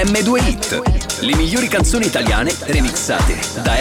M2 Hit, le migliori canzoni italiane remixate da